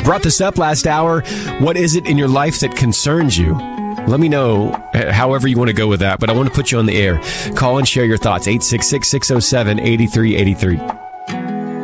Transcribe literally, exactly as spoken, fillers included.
brought this up last hour. What is it in your life that concerns you? Let me know however you want to go with that, but I want to put you on the air. Call and share your thoughts. eight six six, six oh seven, eight three eight three.